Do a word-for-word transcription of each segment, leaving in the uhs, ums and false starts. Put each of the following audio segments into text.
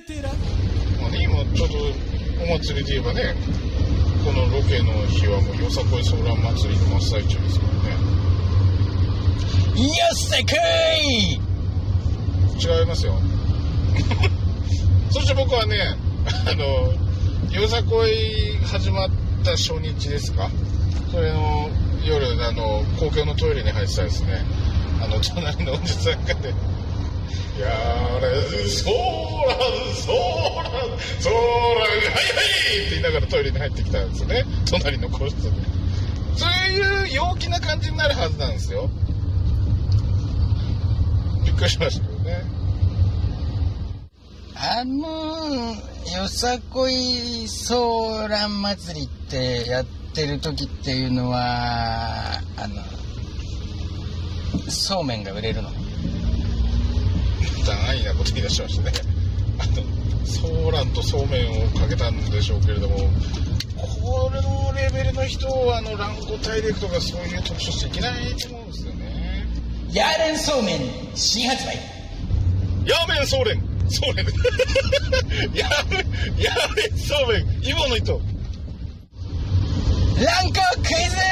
まあね、今ちょうどお祭りで言えばね、このロケの日はもうよさこいソーラン祭りの真っ最中ですからね。 よっさこい違いますよそして僕はね、あのよさこい始まった初日ですか、それの夜、あの公共のトイレに入ってたですね、あの隣のおじさんがね、やれソーランソーランソーランはいはいって言いながらトイレに入ってきたんですよね、隣の個室で。そういう陽気な感じになるはずなんですよ。びっくりしましたけどね。 あのよさこいソーラン祭りってやってる時っていうのは、あのそうめんが売れるの？ 安易なこと言い出しましたね。あのソーランとそうめんをかけたんでしょうけれども、これのレベルの人はあのランゴ大陸とかそういう特徴しちゃいけないと思うんですよね。 ヤーレンそうめん新発売。 ヤーメンそうめんそうめんヤーメンヤーメンそうめんイボの糸。 ランコク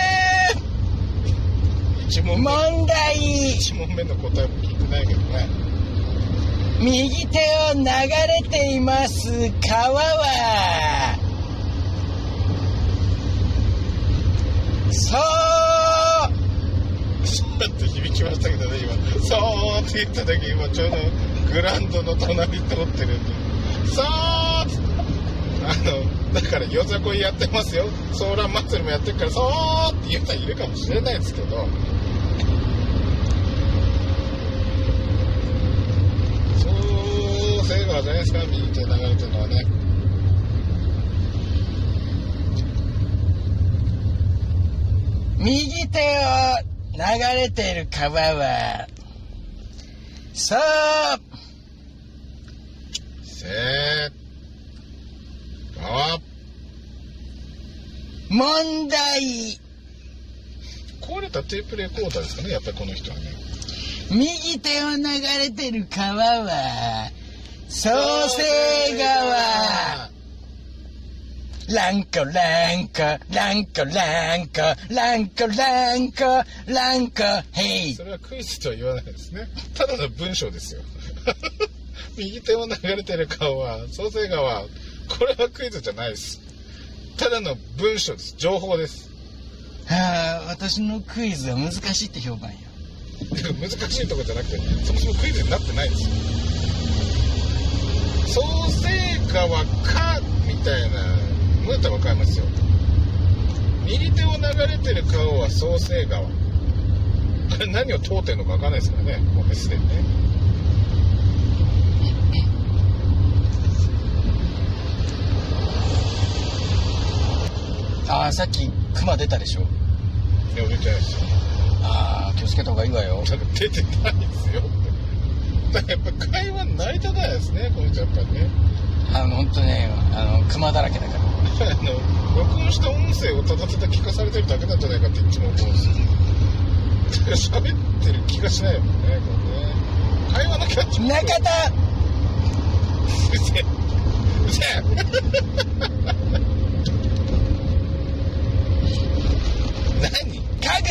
イズ一問目問題。 一問目の答えも聞いてないけどね。 右手を流れています川はそうそうって響きましたけどね、今そうって言った時、今ちょうどグラウンドの隣通ってるんで、そうあのだからよさこいやってますよ、ソーラン祭りもやってるから、そうって言う人はいるかもしれないですけど、そうセーガーじゃないですか、右手流れてるのはね。 右手を流れている川はそうせー川問題。 壊れたテープレコーダーですかね、やっぱりこの人はね。 右手を流れてる川は創生川。ランコランコランコランコランコランコランコヘイ。 それはクイズとは言わないですね、ただの文章ですよ右手を流れてる川は創生川、これはクイズじゃないです、ただの文章です、情報です。 はあ、私のクイズは難しいって評判よ。 難しいとこじゃなくて、そもそもクイズになってないですよ。創生川かみたいなのだったら分かりますよ。右手を流れてる川は創生川、これ何を通ってるのか分かんないですからね、もうすでにね。 ああ、さっきクマ出たでしょ。 いや、出てないですよ。 ああ、気をつけた方がいいわよ。 だから出てないですよ。だからやっぱ会話成り立たないですね、この人やっぱりね。 あの本当ね、あのクマだらけだから。 あの録音した音声をただただ聞かされてるだけなんじゃないかっていつも思うんですよ。喋ってる気がしないもんね、これね。会話のキャッチボール。 中田。 うせえ。うせえ。何？ 家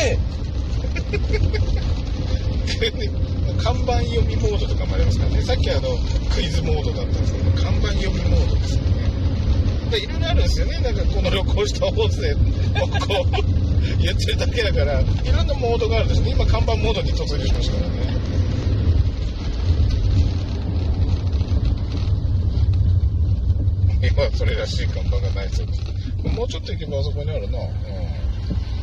具。看板読みモードとかもありますからね。さっきあのクイズモードだったんですけど、看板読みモードですよね。でいろいろあるんですよね。なんかこの録音した音声をこう言ってるだけだから、いろんなモードがあるんですね。今看板モードに突入しましたからね。今はそれらしい看板がないそうです。もうちょっと行けばあそこにあるな。うん